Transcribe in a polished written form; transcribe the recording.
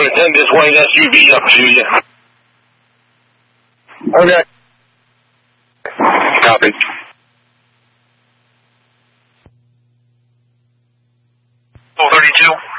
going to send this white SUV up to you. Okay. Copy. 32.